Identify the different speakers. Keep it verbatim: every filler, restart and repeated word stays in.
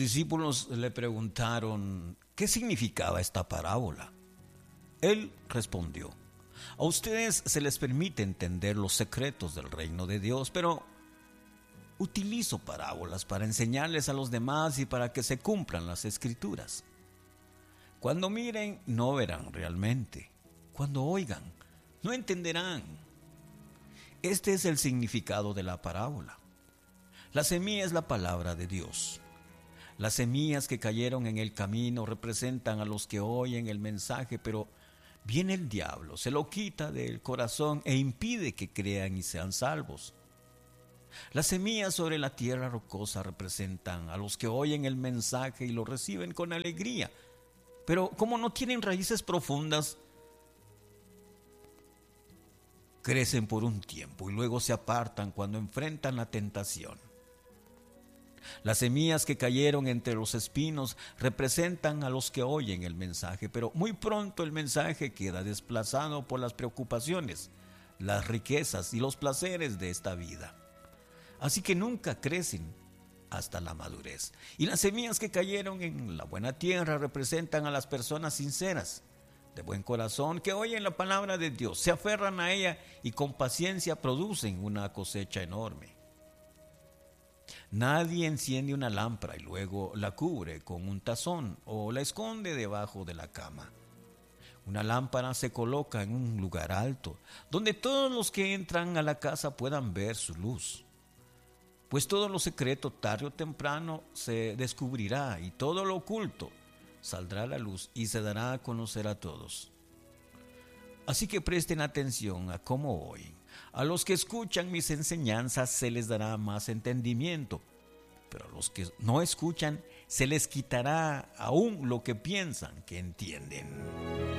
Speaker 1: discípulos le preguntaron qué significaba esta parábola. Él respondió: a ustedes se les permite entender los secretos del reino de Dios, pero utilizo parábolas para enseñarles a los demás y para que se cumplan las escrituras. Cuando miren, no verán realmente. Cuando oigan, no entenderán. Este es el significado de la parábola. La semilla es la palabra de Dios. Las semillas que cayeron en el camino representan a los que oyen el mensaje, pero viene el diablo, se lo quita del corazón e impide que crean y sean salvos. Las semillas sobre la tierra rocosa representan a los que oyen el mensaje y lo reciben con alegría, pero como no tienen raíces profundas, crecen por un tiempo y luego se apartan cuando enfrentan la tentación. Las semillas que cayeron entre los espinos representan a los que oyen el mensaje, pero muy pronto el mensaje queda desplazado por las preocupaciones, las riquezas y los placeres de esta vida. Así que nunca crecen hasta la madurez. Y las semillas que cayeron en la buena tierra representan a las personas sinceras, de buen corazón, que oyen la palabra de Dios, se aferran a ella y con paciencia producen una cosecha enorme. Nadie enciende una lámpara y luego la cubre con un tazón o la esconde debajo de la cama. Una lámpara se coloca en un lugar alto, donde todos los que entran a la casa puedan ver su luz. Pues todo lo secreto tarde o temprano se descubrirá y todo lo oculto saldrá a la luz y se dará a conocer a todos. Así que presten atención a cómo oyen. A los que escuchan mis enseñanzas se les dará más entendimiento, pero a los que no escuchan se les quitará aún lo que piensan que entienden.